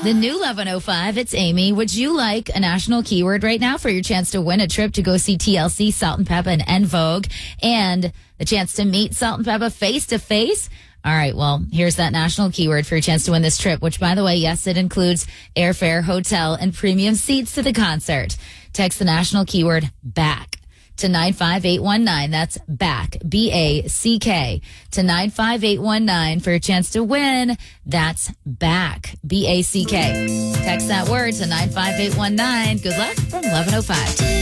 The new 1105, it's Amy. Would you like a national keyword right now for your chance to win a trip to go see TLC, Salt and Peppa, and En Vogue, and the chance to meet Salt and Peppa face to face? All right, well, here's that national keyword for your chance to win this trip, which, by the way, yes, it includes airfare, hotel, and premium seats to the concert. Text the national keyword BACK to 95819. That's BACK, B-A-C-K, to 95819 for your chance to win. That's BACK, B-A-C-K. Text that word to 95819. Good luck from 1105.